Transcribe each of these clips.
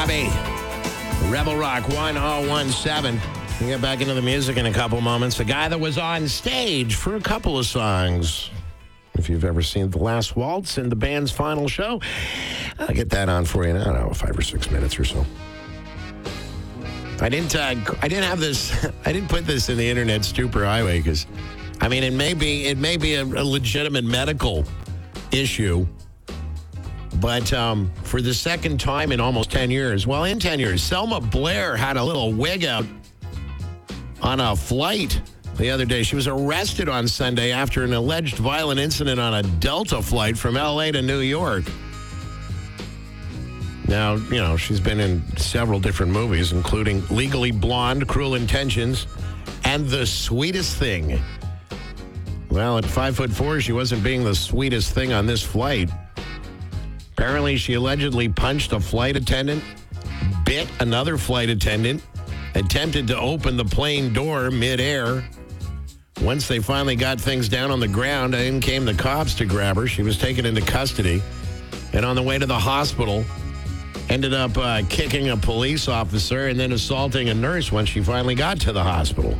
Bobby. Rebel Rock 1017. We'll get back into the music in a couple moments. The guy that was on stage for a couple of songs. If you've ever seen The Last Waltz in the band's final show, I'll get that on for you in, I don't know, 5 or 6 minutes or so. I didn't have this, I didn't put this in the internet stupor highway because, I mean, it may be a legitimate medical issue, but for the second time in almost 10 years, in 10 years, Selma Blair had a little wig out on a flight the other day. She was arrested on Sunday after an alleged violent incident on a Delta flight from L.A. to New York. Now, she's been in several different movies, including Legally Blonde, Cruel Intentions, and The Sweetest Thing. Well, at 5'4", she wasn't being the sweetest thing on this flight. Apparently, she allegedly punched a flight attendant, bit another flight attendant, attempted to open the plane door midair. Once they finally got things down on the ground, in came the cops to grab her. She was taken into custody. And on the way to the hospital, ended up kicking a police officer and then assaulting a nurse when she finally got to the hospital.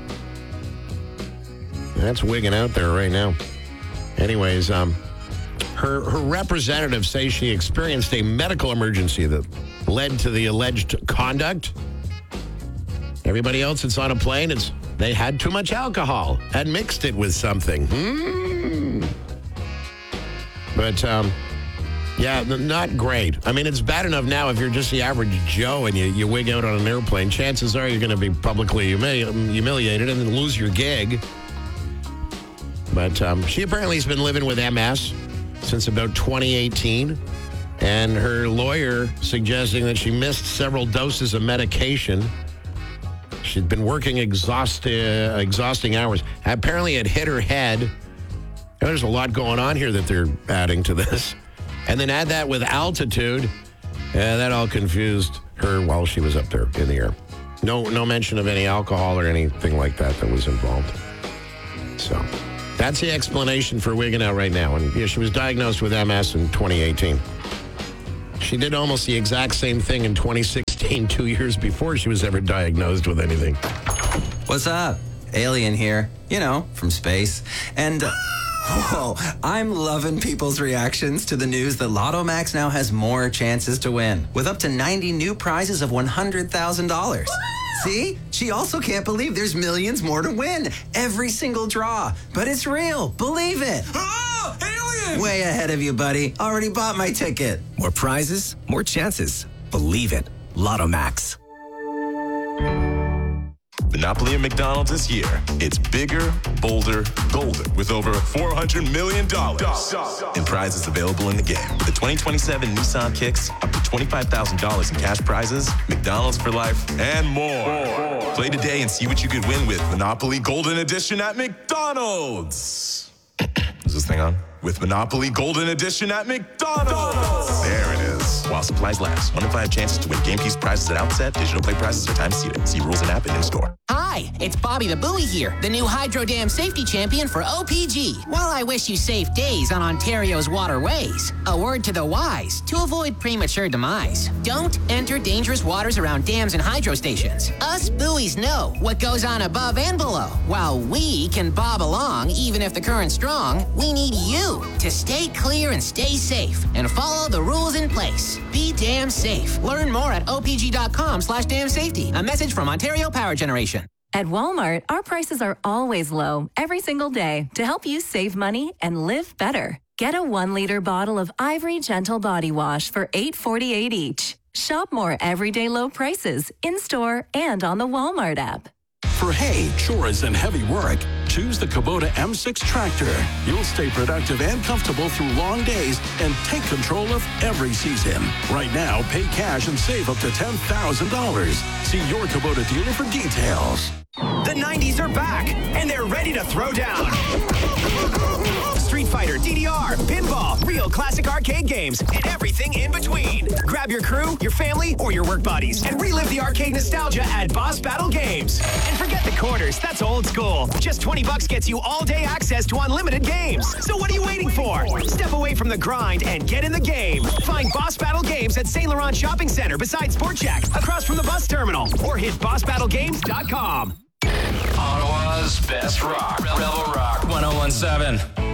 That's wigging out there right now. Anyways, her representatives say she experienced a medical emergency that led to the alleged conduct. Everybody else that's on a plane, they had too much alcohol and mixed it with something. But, yeah, not great. I mean, it's bad enough now if you're just the average Joe and you wig out on an airplane. Chances are you're going to be publicly humiliated and then lose your gig. But she apparently has been living with MS since about 2018. And her lawyer suggesting that she missed several doses of medication. She'd been working exhausting hours. Apparently it hit her head. There's a lot going on here that they're adding to this. And then add that with altitude. That all confused her while she was up there in the air. No mention of any alcohol or anything like that was involved. So that's the explanation for wigging out right now. And yeah, she was diagnosed with MS in 2018. She did almost the exact same thing in 2016, 2 years before she was ever diagnosed with anything. What's up? Alien here, from space. And, I'm loving people's reactions to the news that Lotto Max now has more chances to win, with up to 90 new prizes of $100,000. See? She also can't believe there's millions more to win. Every single draw. But it's real. Believe it. Oh, alien! Way ahead of you, buddy. Already bought my ticket. More prizes, more chances. Believe it. Lotto Max. Monopoly at McDonald's this year. It's bigger, bolder, golden with over $400 million in prizes available in the game. With the 2027 Nissan Kicks, up to $25,000 in cash prizes, McDonald's for life, and more. Play today and see what you could win with Monopoly Golden Edition at McDonald's. Is this thing on? With Monopoly Golden Edition at McDonald's. There it is. While supplies last. 1 in 5 chances to win game piece prizes at outset. Digital play prizes are time seated. See rules and app and in-store. Hi, it's Bobby the Buoy here, the new Hydro Dam safety champion for OPG. While I wish you safe days on Ontario's waterways, a word to the wise to avoid premature demise. Don't enter dangerous waters around dams and hydro stations. Us buoys know what goes on above and below. While we can bob along, even if the current's strong, we need you to stay clear and stay safe and follow the rules in place. Be damn safe. Learn more at opg.com/damsafety. A message from Ontario Power Generation. At Walmart, our prices are always low every single day to help you save money and live better. Get a 1-liter bottle of Ivory Gentle Body Wash for $8.48 each. Shop more everyday low prices in-store and on the Walmart app. For hay, chores, and heavy work, choose the Kubota M6 tractor. You'll stay productive and comfortable through long days and take control of every season. Right now, pay cash and save up to $10,000. See your Kubota dealer for details. The 90s are back, and they're ready to throw down. Street Fighter, DDR, pinball, real classic arcade games, and everything in between. Grab your crew, your family, or your work buddies, and relive the arcade nostalgia at Boss Battle Games. And forget the quarters, that's old school. Just $20 gets you all-day access to unlimited games. So what are you waiting for? Step away from the grind and get in the game. Find Boss Battle Games at St. Laurent Shopping Center beside Sport Check, across from the bus terminal. Or hit bossbattlegames.com. Ottawa's best rock. Rebel Rock 101.7.